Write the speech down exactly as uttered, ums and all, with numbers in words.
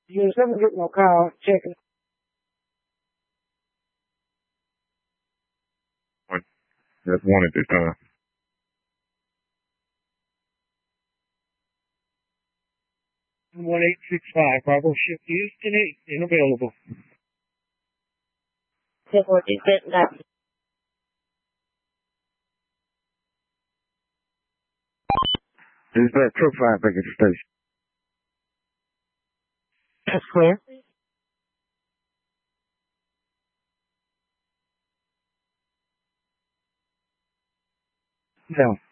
You seven get no call, checking. That's one at this time. one eight six five, Bravo ship Houston eight, unavailable. Check what you said, that. Is that truck fire back at the station? That's clear. No.